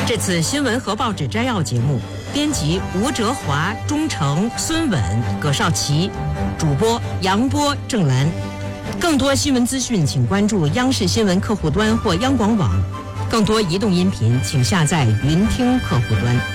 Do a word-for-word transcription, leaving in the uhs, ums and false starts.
这次新闻和报纸摘要节目，编辑吴哲华、钟诚、孙稳、葛少奇，主播杨波、郑兰。更多新闻资讯，请关注央视新闻客户端或央广网。更多移动音频，请下载云听客户端。